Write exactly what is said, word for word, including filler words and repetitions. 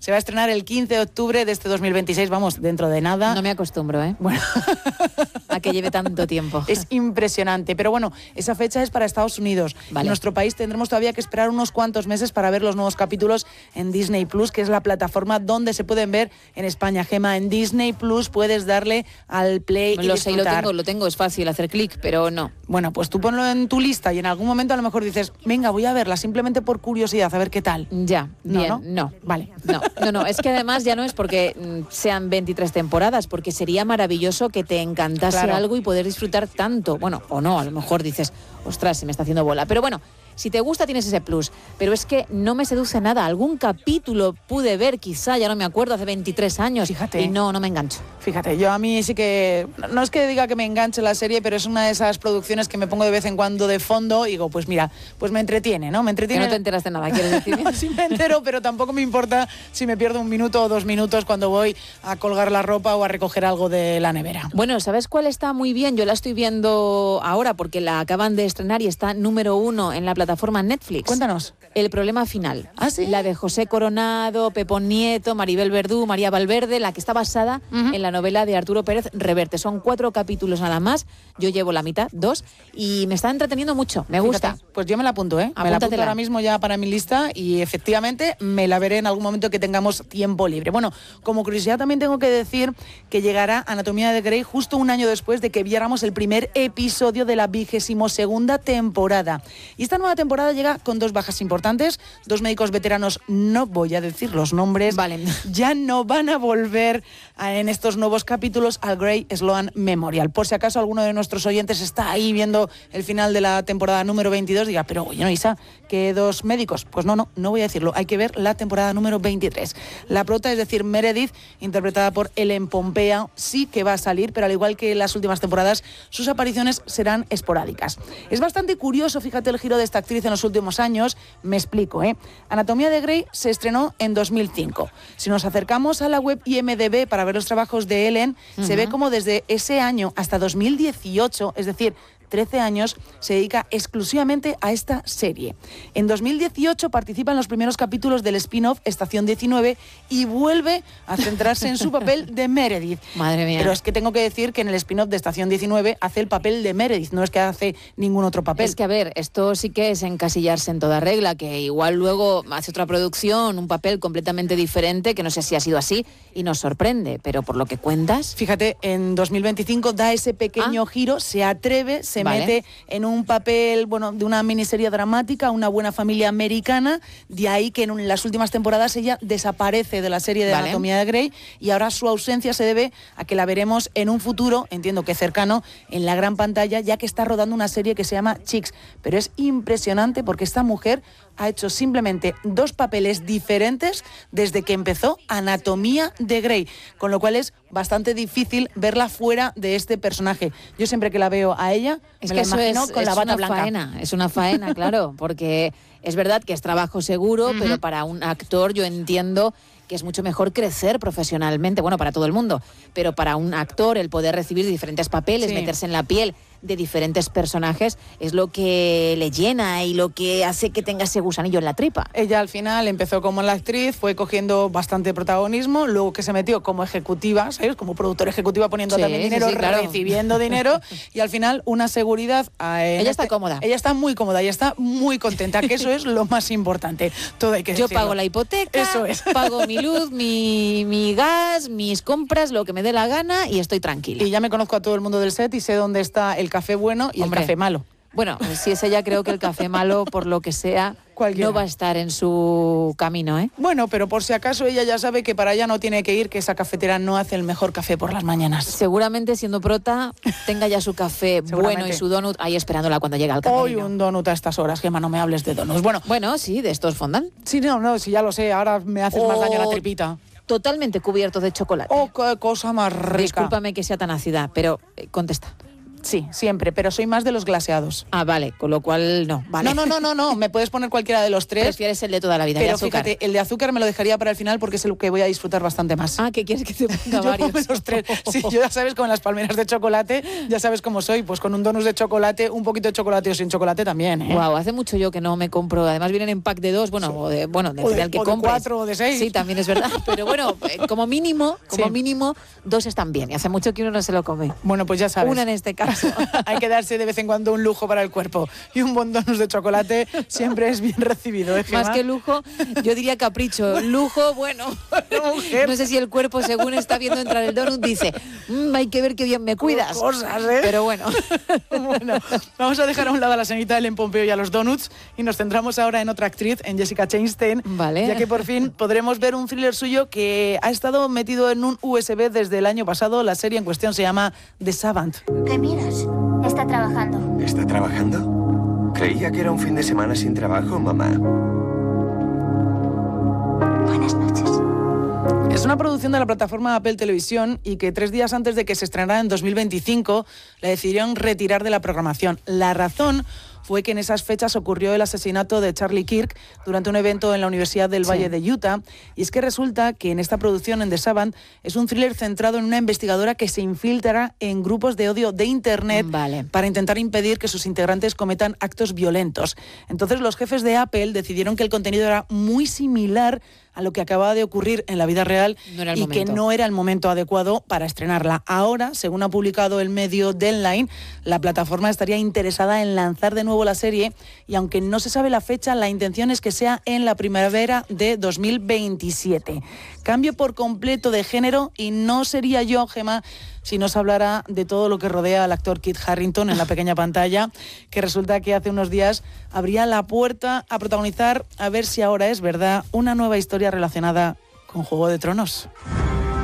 Se va a estrenar el quince de octubre de este dos mil veintiséis, vamos, dentro de nada. No me acostumbro, ¿eh? Bueno, a que lleve tanto tiempo. Es impresionante, pero bueno, esa fecha es para Estados Unidos. Vale. En nuestro país tendremos todavía que esperar unos cuantos meses para ver los nuevos capítulos en Disney Plus, que es la plataforma donde se pueden ver en España. Gema, en Disney Plus puedes darle al play y Lo sé, lo disfrutar. tengo, lo tengo, es fácil hacer clic, pero no. Bueno, pues tú ponlo en tu lista y en algún momento a lo mejor dices, venga, voy a verla simplemente por curiosidad, a ver qué tal. Ya, No, bien, ¿no? no. Vale. No, no, no, es que además ya no es porque mm, sean veintitrés temporadas, porque sería maravilloso que te encantase Claro. algo y poder disfrutar tanto. Bueno, o no, a lo mejor dices, ostras, se me está haciendo bola. Pero bueno, si te gusta tienes ese plus. Pero es que no me seduce nada. Algún capítulo pude ver, quizá, ya no me acuerdo, hace veintitrés años. Fíjate. Y no, no me engancho. Fíjate, yo a mí sí que, no es que diga que me enganche la serie, pero es una de esas producciones que me pongo de vez en cuando de fondo y digo, pues mira, pues me entretiene, ¿no? Me Que entretiene. no te enteras de nada, ¿quieres decir? No, sí me entero, pero tampoco me importa si me pierdo un minuto o dos minutos cuando voy a colgar la ropa o a recoger algo de la nevera. Bueno, ¿sabes cuál está muy bien? Yo la estoy viendo ahora porque la acaban de estrenar y está número uno en la plataforma Netflix. Cuéntanos. El problema final. ¿Ah, sí? La de José Coronado, Pepón Nieto, Maribel Verdú, María Valverde, la que está basada Uh-huh. en la novela de Arturo Pérez Reverte. Son cuatro capítulos nada más. Yo llevo la mitad, dos, y me está entreteniendo mucho. Me gusta. Fíjate, pues yo me la apunto, ¿eh? Me la apunto Apúntatela. ahora mismo ya para mi lista y efectivamente me la veré en algún momento que tengamos tiempo libre. Bueno, como curiosidad también tengo que decir que llegará Anatomía de Grey justo un año después de que viéramos el primer episodio de la vigésimo segunda temporada. Y esta nueva temporada llega con dos bajas importantes. Dos médicos veteranos, no voy a decir los nombres, Vale. ya no van a volver a, en estos nuevos capítulos al Grey Sloan Memorial. Por si acaso alguno de nuestros oyentes está ahí viendo el final de la temporada número veintidós, diga, pero oye, no, Isa, ¿qué dos médicos? Pues no, no, no voy a decirlo. Hay que ver la temporada número veintitrés. La prota, es decir, Meredith, interpretada por Ellen Pompeo, sí que va a salir, pero al igual que en las últimas temporadas, sus apariciones serán esporádicas. Es bastante curioso, fíjate el giro de esta actriz en los últimos años. Me explico, ¿eh? Anatomía de Grey se estrenó en dos mil cinco. Si nos acercamos a la web I M D B para ver los trabajos de Ellen, uh-huh. se ve como desde ese año hasta dos mil dieciocho, es decir, trece años, se dedica exclusivamente a esta serie. En dos mil dieciocho participa en los primeros capítulos del spin-off Estación diecinueve y vuelve a centrarse en su papel de Meredith. Madre mía. Pero es que tengo que decir que en el spin-off de Estación diecinueve hace el papel de Meredith, no es que hace ningún otro papel. Es que, a ver, esto sí que es encasillarse en toda regla, que igual luego hace otra producción, un papel completamente diferente, que no sé si ha sido así, y nos sorprende, pero por lo que cuentas... Fíjate, en dos mil veinticinco da ese pequeño ah. giro, se atreve, se Vale. mete en un papel, bueno, de una miniserie dramática, Una buena familia americana, de ahí que en las últimas temporadas ella desaparece de la serie de vale. Anatomía de Grey y ahora su ausencia se debe a que la veremos en un futuro, entiendo que cercano, en la gran pantalla, ya que está rodando una serie que se llama Chicks. Pero es impresionante porque esta mujer ha hecho simplemente dos papeles diferentes desde que empezó Anatomía de Grey, con lo cual es bastante difícil verla fuera de este personaje. Yo siempre que la veo a ella, es me que la imagino es, con es la bata una blanca. Faena, es una faena, claro, porque es verdad que es trabajo seguro, Uh-huh. pero para un actor yo entiendo que es mucho mejor crecer profesionalmente, bueno, para todo el mundo, pero para un actor el poder recibir diferentes papeles, sí. meterse en la piel de diferentes personajes, es lo que le llena y lo que hace que tenga ese gusanillo en la tripa. Ella al final empezó como la actriz, fue cogiendo bastante protagonismo, luego que se metió como ejecutiva, ¿sabes? Como productora ejecutiva poniendo Sí, también sí, dinero, sí, claro. recibiendo dinero y al final una seguridad. A, ella este, está cómoda. Ella está muy cómoda y está muy contenta, que eso es lo más importante. Todo hay que Yo decirlo. pago la hipoteca, Eso es. pago mi luz, mi, mi gas, mis compras, lo que me dé la gana y estoy tranquila. Y ya me conozco a todo el mundo del set y sé dónde está el café bueno y Hombre. el café malo. Bueno, si es ella, creo que el café malo, por lo que sea, Cualquiera. no va a estar en su camino, ¿eh? Bueno, pero por si acaso ella ya sabe que para allá no tiene que ir, que esa cafetera no hace el mejor café por las mañanas. Seguramente, siendo prota, tenga ya su café bueno y su donut ahí esperándola cuando llega al camerino. Hoy un donut a estas horas, Gemma, no me hables de donuts. Bueno, Bueno, sí, de estos fondant. sí, no, no, sí, ya lo sé, ahora me haces más O daño a la tripita. Totalmente cubierto de chocolate. Oh, qué cosa más rica. Discúlpame que sea tan ácida, pero eh, contesta. Sí, siempre, pero soy más de los glaseados. Ah, vale, con lo cual no, vale. No, no, no, no, no, me puedes poner cualquiera de los tres. Prefieres el de toda la vida, pero de azúcar. fíjate, el de azúcar me lo dejaría para el final porque es el que voy a disfrutar bastante más. Ah, ¿qué quieres que te ponga yo varios? come los tres. Sí, yo ya sabes, con las palmeras de chocolate, ya sabes cómo soy, pues con un donus de chocolate, un poquito de chocolate o sin chocolate también, ¿eh? Wow, hace mucho yo que no me compro, además vienen en pack de dos, bueno, sí. o de, bueno, del o de, cereal que o compres. de cuatro o de seis. Sí, también es verdad, pero bueno, como mínimo, como sí. mínimo, dos están bien, y hace mucho que uno no se lo come. Bueno, pues ya sabes. Una en este caso. Hay que darse de vez en cuando un lujo para el cuerpo, y un buen donus de chocolate siempre es bien recibido, ¿eh, Gemma? Más que lujo, yo diría capricho. Lujo, bueno, mujer. No sé si el cuerpo, según está viendo entrar el donut, dice, mmm, hay que ver qué bien me cuidas. Cosas, ¿eh? Pero bueno. Bueno, vamos a dejar a un lado a la señorita Ellen Pompeo y a los donuts y nos centramos ahora en otra actriz, en Jessica Chastain, vale. ya que por fin podremos ver un thriller suyo que ha estado metido en un U S B desde el año pasado. La serie en cuestión se llama The Savant. ¿Qué miras? Está trabajando. ¿Está trabajando? Creía que era un fin de semana sin trabajo, mamá. Buenas noches. Es una producción de la plataforma Apple Televisión y que tres días antes de que se estrenara en dos mil veinticinco la decidieron retirar de la programación. La razón fue que en esas fechas ocurrió el asesinato de Charlie Kirk durante un evento en la Universidad del Valle sí. de Utah. Y es que resulta que en esta producción, en The Savant, es un thriller centrado en una investigadora que se infiltra en grupos de odio de Internet vale. para intentar impedir que sus integrantes cometan actos violentos. Entonces los jefes de Apple decidieron que el contenido era muy similar a lo que acababa de ocurrir en la vida real no y momento. que no era el momento adecuado para estrenarla. Ahora, según ha publicado el medio Deadline, la plataforma estaría interesada en lanzar de nuevo la serie y aunque no se sabe la fecha, la intención es que sea en la primavera de dos mil veintisiete. Cambio por completo de género y no sería yo, Gemma, si nos hablara de todo lo que rodea al actor Kit Harington en la pequeña pantalla, que resulta que hace unos días abría la puerta a protagonizar, a ver si ahora es verdad, una nueva historia relacionada con Juego de Tronos.